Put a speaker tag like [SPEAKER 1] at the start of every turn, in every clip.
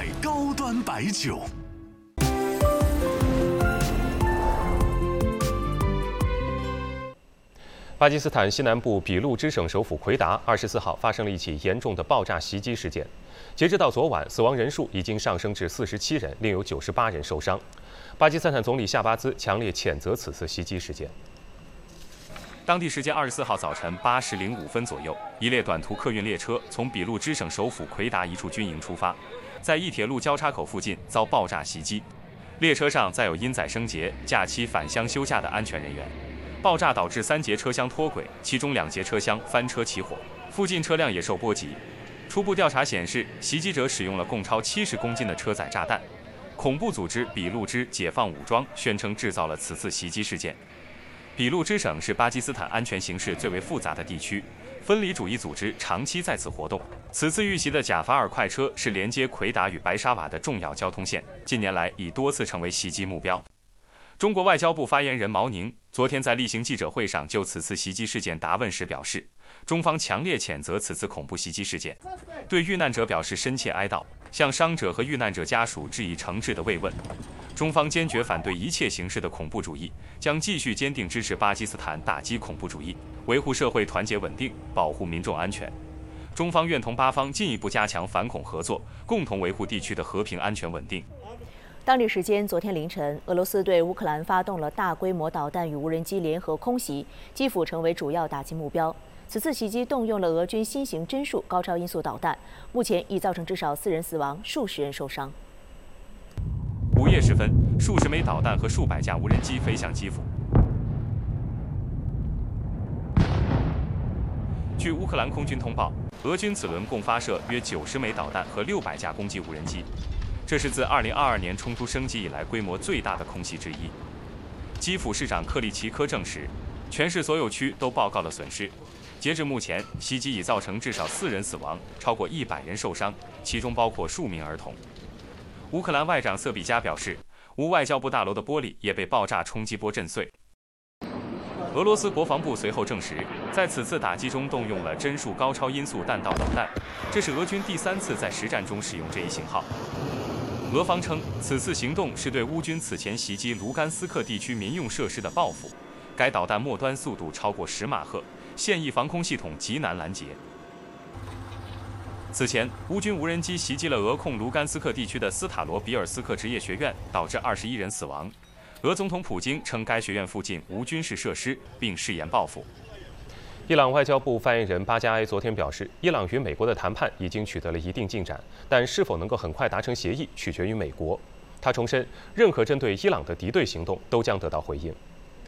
[SPEAKER 1] 海高端白酒。
[SPEAKER 2] 巴基斯坦西南部俾路支省首府奎达24号发生了一起严重的爆炸袭击事件。截至到昨晚，死亡人数已经上升至47人，另有98人受伤。巴基斯坦总理夏巴兹强烈谴责此次袭击事件。当地时间24号早晨8时05分左右，一列短途客运列车从俾路支省首府奎达一处军营出发，在一铁路交叉口附近遭爆炸袭击。列车上载有因载生节、假期返乡休假的安全人员。爆炸导致3节车厢脱轨，其中2节车厢翻车起火，附近车辆也受波及。初步调查显示，袭击者使用了共超70公斤的车载炸弹。恐怖组织俾路支解放武装宣称制造了此次袭击事件。俾路支省是巴基斯坦安全形势最为复杂的地区，分离主义组织长期在此活动。此次遇袭的贾法尔快车是连接奎达与白沙瓦的重要交通线，近年来已多次成为袭击目标。中国外交部发言人毛宁昨天在例行记者会上就此次袭击事件答问时表示，中方强烈谴责此次恐怖袭击事件，对遇难者表示深切哀悼，向伤者和遇难者家属致以诚挚的慰问。中方坚决反对一切形式的恐怖主义，将继续坚定支持巴基斯坦打击恐怖主义，维护社会团结稳定，保护民众安全。中方愿同巴方进一步加强反恐合作，共同维护地区的和平安全稳定。
[SPEAKER 3] 当地时间昨天凌晨，俄罗斯对乌克兰发动了大规模导弹与无人机联合空袭，基辅成为主要打击目标。此次袭击动用了俄军新型针数高超音速导弹，目前已造成至少4人死亡，数十人受伤。
[SPEAKER 2] 午夜时分，数十枚导弹和数百架无人机飞向基辅。据乌克兰空军通报，俄军此轮共发射约90枚导弹和600架攻击无人机。这是自2022年冲突升级以来规模最大的空袭之一。基辅市长克利奇科证实，全市所有区都报告了损失。截至目前，袭击已造成至少4人死亡，超过100人受伤，其中包括数名儿童。乌克兰外长瑟比加表示，乌外交部大楼的玻璃也被爆炸冲击波震碎。俄罗斯国防部随后证实，在此次打击中动用了针数高超音速弹道导弹，这是俄军第3次在实战中使用这一型号。俄方称，此次行动是对乌军此前袭击卢甘斯克地区民用设施的报复。该导弹末端速度超过10马赫，现役防空系统极难拦截。此前，乌军无人机袭击了俄控卢甘斯克地区的斯塔罗比尔斯克职业学院，导致21人死亡。俄总统普京称该学院附近无军事设施，并誓言报复。伊朗外交部发言人巴加埃昨天表示，伊朗与美国的谈判已经取得了一定进展，但是否能够很快达成协议，取决于美国。他重申，任何针对伊朗的敌对行动都将得到回应。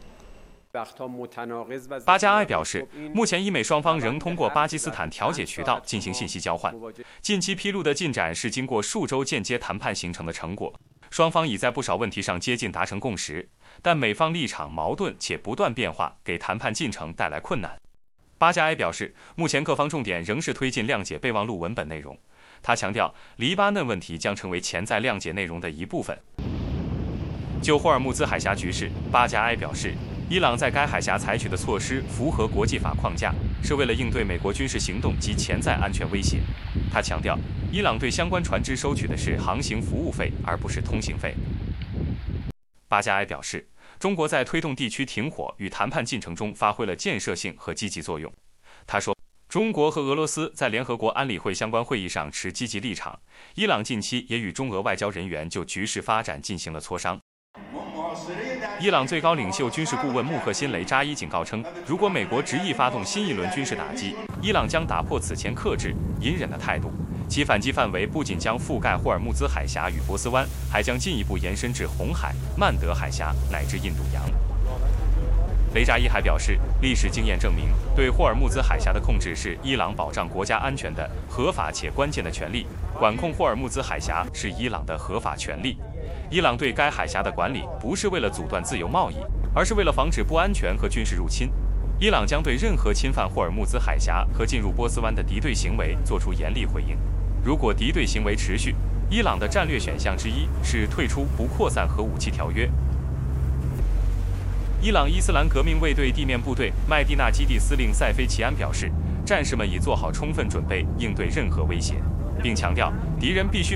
[SPEAKER 2] 巴加埃表示，目前伊美双方仍通过巴基斯坦调解渠道进行信息交换。近期披露的进展是经过数周间接谈判形成的成果，双方已在不少问题上接近达成共识，但美方立场矛盾且不断变化，给谈判进程带来困难。巴加埃表示，目前各方重点仍是推进谅解备忘录文本内容。他强调，黎巴嫩问题将成为潜在谅解内容的一部分。就霍尔木兹海峡局势，巴加埃表示，伊朗在该海峡采取的措施符合国际法框架，是为了应对美国军事行动及潜在安全威胁。他强调，伊朗对相关船只收取的是航行服务费，而不是通行费。巴加埃表示，中国在推动地区停火与谈判进程中发挥了建设性和积极作用。他说，中国和俄罗斯在联合国安理会相关会议上持积极立场，伊朗近期也与中俄外交人员就局势发展进行了磋商。伊朗最高领袖军事顾问穆赫辛雷扎伊警告称，如果美国执意发动新一轮军事打击，伊朗将打破此前克制、隐忍的态度，其反击范围不仅将覆盖霍尔木兹海峡与波斯湾，还将进一步延伸至红海、曼德海峡乃至印度洋。雷扎伊还表示，历史经验证明，对霍尔木兹海峡的控制是伊朗保障国家安全的合法且关键的权利，管控霍尔木兹海峡是伊朗的合法权利。伊朗对该海峡的管理不是为了阻断自由贸易，而是为了防止不安全和军事入侵。伊朗将对任何侵犯霍尔木兹海峡和进入波斯湾的敌对行为作出严厉回应。如果敌对行为持续，伊朗的战略选项之一是退出不扩散核武器条约。伊朗伊斯兰革命卫队地面部队麦地那基地司令塞菲齐安表示，战士们已做好充分准备应对任何威胁，并强调敌人必须